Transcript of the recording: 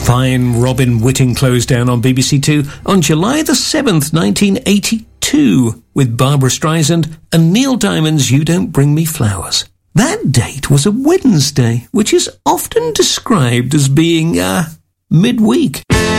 Fine Robin Whiting closed down on BBC Two on July the 7th, 1982, with Barbara Streisand and Neil Diamond's You Don't Bring Me Flowers. That date was a Wednesday, which is often described as being, midweek.